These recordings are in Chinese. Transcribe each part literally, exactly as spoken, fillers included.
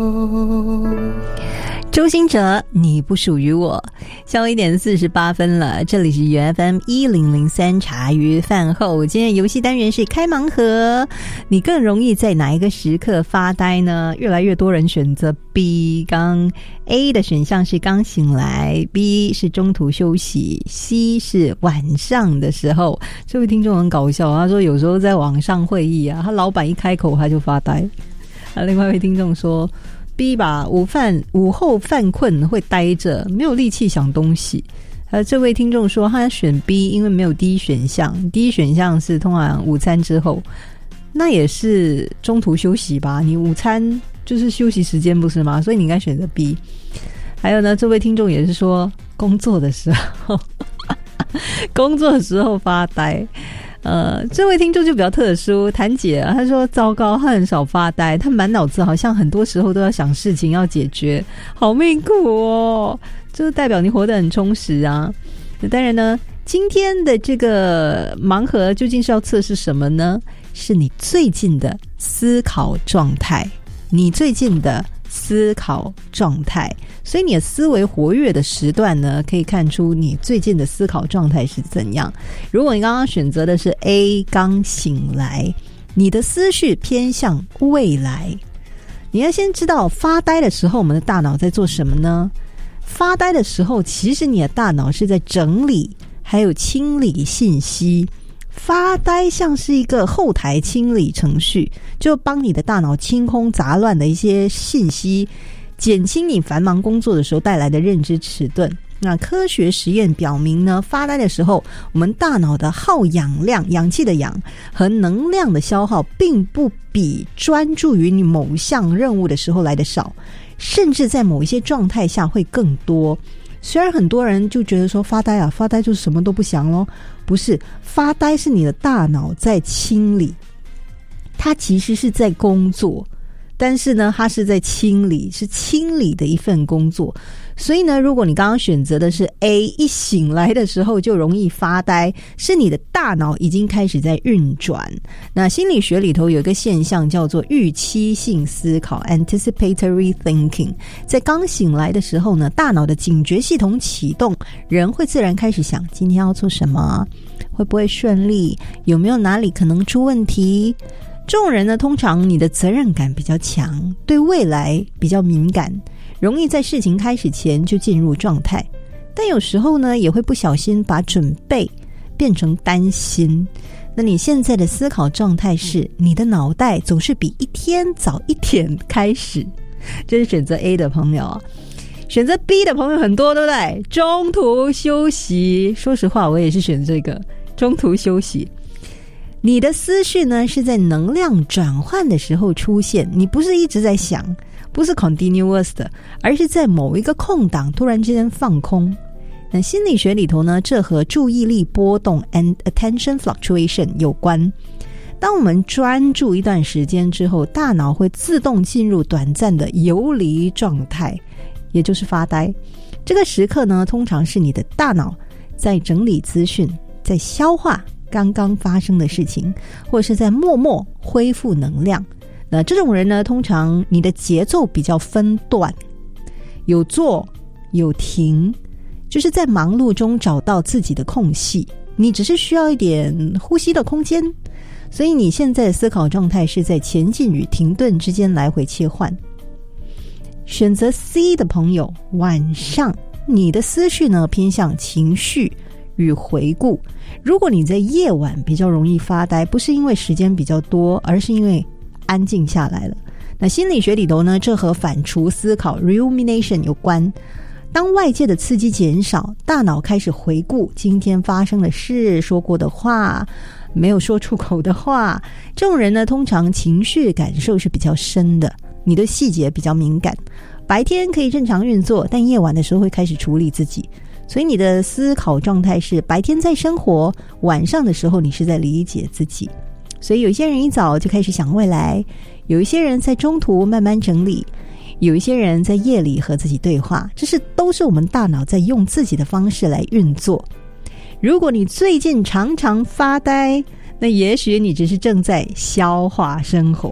周兴哲，你不属于我。下午一点四十八分了，这里是 U F M 一零零三茶余饭后。今天游戏单元是开盲盒，你更容易在哪一个时刻发呆呢？越来越多人选择 B， 刚 A 的选项是刚醒来， B 是中途休息， C 是晚上的时候。这位听众很搞笑，他说有时候在网上会议啊，他老板一开口他就发呆。啊，另外一位听众说B 吧，午饭午后犯困会呆着，没有力气想东西。呃，这位听众说他选 B， 因为没有第一选项，第一选项是通常午餐之后，那也是中途休息吧？你午餐就是休息时间不是吗？所以你应该选择 B。还有呢，这位听众也是说工作的时候，工作的时候发呆。呃，这位听众就比较特殊，谭姐她说糟糕，她很少发呆，她满脑子好像很多时候都要想事情要解决，好命苦哦，这代表你活得很充实啊。那当然呢，今天的这个盲盒究竟是要测试什么呢？是你最近的思考状态，你最近的思考状态，所以你的思维活跃的时段呢，可以看出你最近的思考状态是怎样。如果你刚刚选择的是 A， 刚醒来，你的思绪偏向未来。你要先知道发呆的时候我们的大脑在做什么呢？发呆的时候其实你的大脑是在整理还有清理信息，发呆像是一个后台清理程序，就帮你的大脑清空杂乱的一些信息，减轻你繁忙工作的时候带来的认知迟钝。那科学实验表明呢，发呆的时候我们大脑的耗氧量，氧气的氧和能量的消耗并不比专注于你某项任务的时候来的少，甚至在某一些状态下会更多。虽然很多人就觉得说发呆啊，发呆就是什么都不想咯，不是，发呆是你的大脑在清理，它其实是在工作，但是呢它是在清理，是清理的一份工作。所以呢，如果你刚刚选择的是 A， 一醒来的时候就容易发呆，是你的大脑已经开始在运转。那心理学里头有一个现象叫做预期性思考 anticipatory thinking， 在刚醒来的时候呢，大脑的警觉系统启动，人会自然开始想今天要做什么，会不会顺利，有没有哪里可能出问题。这种人呢，通常你的责任感比较强，对未来比较敏感，容易在事情开始前就进入状态，但有时候呢也会不小心把准备变成担心。那你现在的思考状态是你的脑袋总是比一天早一点开始，这是选择 A 的朋友啊。选择 B 的朋友很多，对不对？中途休息，说实话我也是选这个中途休息。你的思绪呢是在能量转换的时候出现，你不是一直在想，不是 continuous 的，而是在某一个空档突然之间放空。那心理学里头呢，这和注意力波动 and attention fluctuation 有关。当我们专注一段时间之后，大脑会自动进入短暂的游离状态，也就是发呆。这个时刻呢，通常是你的大脑在整理资讯，在消化刚刚发生的事情，或是在默默恢复能量。那这种人呢，通常你的节奏比较分段，有做有停，就是在忙碌中找到自己的空隙，你只是需要一点呼吸的空间。所以你现在的思考状态是在前进与停顿之间来回切换。选择 C 的朋友，晚上你的思绪呢偏向情绪与回顾。如果你在夜晚比较容易发呆，不是因为时间比较多，而是因为安静下来了。那心理学里头呢，这和反刍思考 rumination 有关。当外界的刺激减少，大脑开始回顾今天发生的事，说过的话，没有说出口的话。这种人呢，通常情绪感受是比较深的，你对细节比较敏感。白天可以正常运作，但夜晚的时候会开始处理自己。所以你的思考状态是白天在生活，晚上的时候你是在理解自己。所以有些人一早就开始想未来，有一些人在中途慢慢整理，有一些人在夜里和自己对话，这是都是我们大脑在用自己的方式来运作。如果你最近常常发呆，那也许你只是正在消化生活。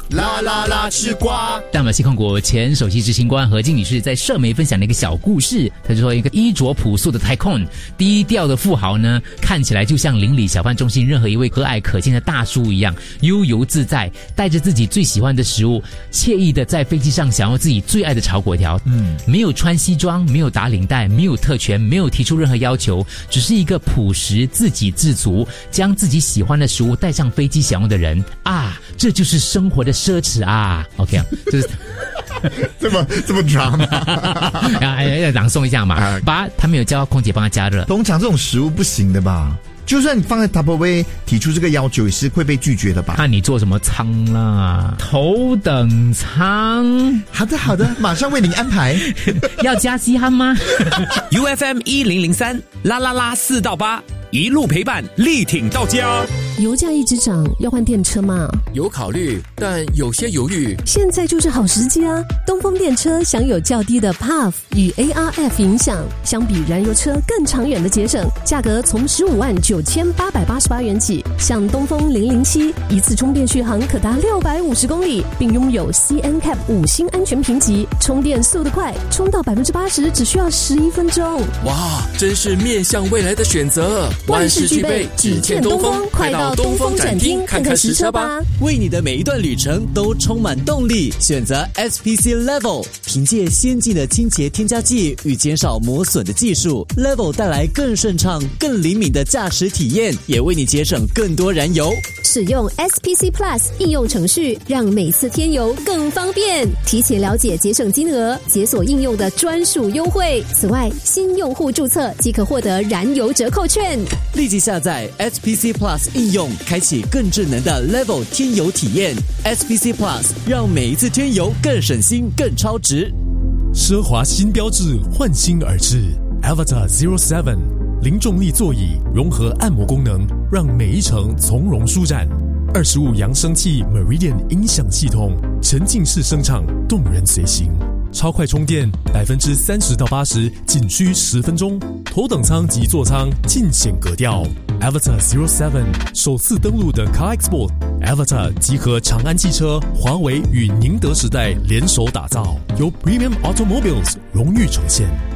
啦啦啦吃瓜。 淡马锡控股前首席执行官何静女士在社媒分享了一个小故事，她就说一个衣着朴素的 tycoon 低调的富豪呢，看起来就像邻里小贩中心任何一位和蔼可亲的大叔一样，悠游自在，带着自己最喜欢的食物，惬意的在飞机上享用自己最爱的炒粿条。嗯，没有穿西装，没有打领带，没有特权，没有提出任何要求，只是一个朴实、自给自足，将自己喜欢的食物带上飞机享用的人啊，这就是生活的奢侈啊。OK 啊，就是这么这么 drama 啊，要朗诵一下嘛。把他没有叫空姐帮他加热。 通常这种食物不行的吧？就算你放在 Tupperware 提出这个要求，也是会被拒绝的吧？ 看你做什么舱啦，头等舱。 好的好的，马上为您安排。 要加西汉吗 ？U F M 一零零三啦啦啦四到八，一路陪伴，力挺到家。 油价一直涨，要换电车吗？ 有考虑，但有些犹豫。 现在就是好时机啊！东风电车享有较低的 P A F 与 A R F 影响，相比燃油车更长远的节省，价格从十五万九千八百八十八元起。像东风零零七，一次充电续航可达六百五十公里，并拥有 C N C A P 五星安全评级，充电速度快，充到百分之八十只需要十一分钟。 哇，真是面向未来的选择，万事俱备，只欠东风，快到东风展厅看看实车吧。 为你的每一段旅程都充满动力，选择 S P C Level， 凭借先进的清洁添加剂与减少磨损的技术 ，Level 带来更顺畅、更灵敏的驾驶体验，也为你节省更多燃油。 使用 S P C Plus 应用程序，让每次添油更方便。提前了解节省金额，解锁应用的专属优惠。此外，新用户注册即可获得燃油折扣券。 立即下载 S P C Plus 应用，开启更智能的 Level 添油体验。S P C Plus 让每一次添油更省心、更超值。 奢华新标志焕新而至 Avatar Zero Seven， 零重力座椅融合按摩功能，让每一程从容舒展。二十五扬声器 Meridian 音响系统，沉浸式声场，动人随行。超快充电，百分之三十到八十，仅需十分钟。头等舱及座舱尽显格调。Avatar Zero Seven 首次登陆的 Car Expo，Avatar 集合长安汽车、华为与宁德时代联手打造，由 Premium Automobiles 荣誉呈现。